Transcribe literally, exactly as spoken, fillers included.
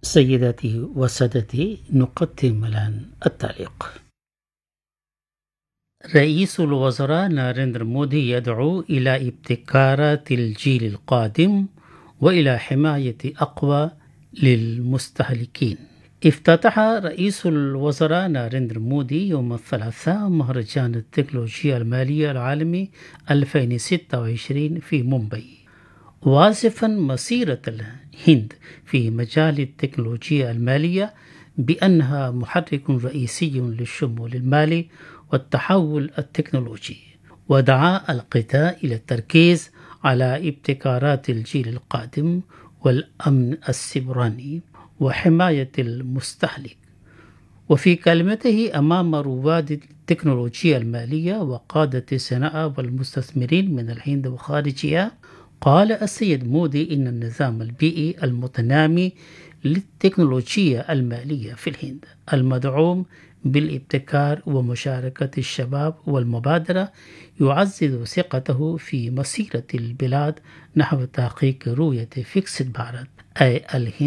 سيداتي وسادتي، نقدم الآن التعليق. رئيس الوزراء ناريندرا مودي يدعو إلى ابتكارات الجيل القادم وإلى حماية أقوى للمستهلكين. افتتح رئيس الوزراء ناريندرا مودي يوم الثلاثاء مهرجان التكنولوجيا المالية العالمي ألفين وستة وعشرين في مومباي، واصفا مسيرة الهند في مجال التكنولوجيا المالية بأنها محرك رئيسي للشمول المالي والتحول التكنولوجي، ودعا القطاع إلى التركيز على ابتكارات الجيل القادم والأمن السيبراني وحماية المستهلك. وفي كلمته أمام رواد التكنولوجيا المالية وقادة الصناعة والمستثمرين من الهند وخارجها، قال السيد مودي إن النظام البيئي المتنامي للتكنولوجيا المالية في الهند المدعوم بالابتكار ومشاركة الشباب والمبادرة يعزز ثقته في مسيرة البلاد نحو تحقيق رؤية فيكسيت بھارت، أي الهند